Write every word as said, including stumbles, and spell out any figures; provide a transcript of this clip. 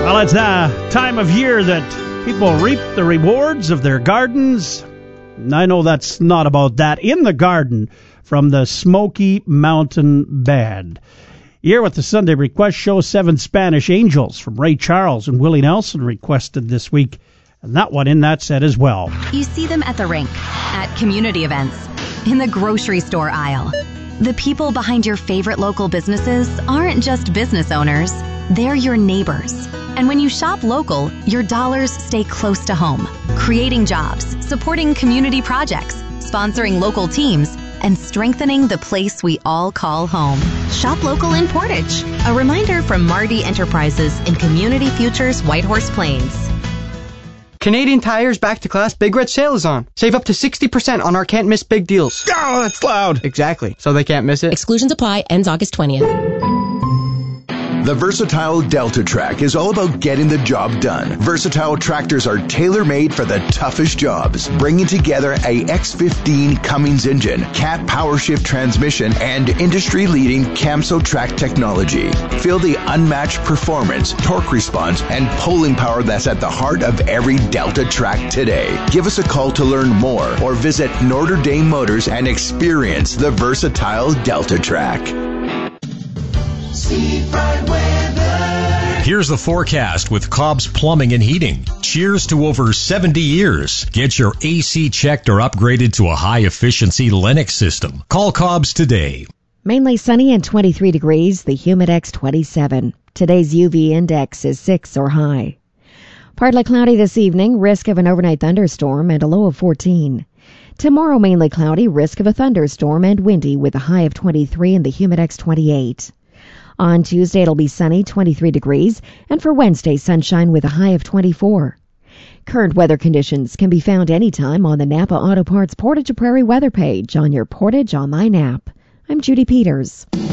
Well, it's the time of year that people reap the rewards of their gardens. And I know that's not about that. In the Garden from the Smoky Mountain Band. Here with the Sunday Request Show, Seven Spanish Angels from Ray Charles and Willie Nelson requested this week. And that one in that set as well. You see them at the rink, at community events, in the grocery store aisle. The people behind your favorite local businesses aren't just business owners. They're your neighbors. And when you shop local, your dollars stay close to home, creating jobs, supporting community projects, sponsoring local teams, and strengthening the place we all call home. Shop local in Portage. A reminder from Marty Enterprises in Community Futures Whitehorse Plains. Canadian Tire's Back to Class Big Red Sale is on. Save up to sixty percent on our can't miss big deals. Oh, that's loud. Exactly. So they can't miss it. Exclusions apply. Ends August twentieth. The Versatile Delta Track is all about getting the job done. Versatile tractors are tailor-made for the toughest jobs, bringing together a X fifteen Cummins engine, Cat PowerShift transmission, and industry-leading Camso track technology. Feel the unmatched performance, torque response, and pulling power that's at the heart of every Delta track today. Give us a call to learn more or visit Notre Dame Motors and experience the Versatile Delta Track. Here's the forecast with Cobb's Plumbing and Heating. Cheers to over seventy years. Get your A C checked or upgraded to a high-efficiency Lennox system. Call Cobb's today. Mainly sunny and twenty-three degrees, the Humidex twenty-seven. Today's U V index is six or high. Partly cloudy this evening, risk of an overnight thunderstorm and a low of fourteen. Tomorrow mainly cloudy, risk of a thunderstorm and windy with a high of twenty-three and the Humidex twenty-eight. On Tuesday, it'll be sunny, twenty-three degrees, and for Wednesday, sunshine with a high of twenty-four. Current weather conditions can be found anytime on the Napa Auto Parts Portage Prairie weather page on your Portage Online app. I'm Judy Peters.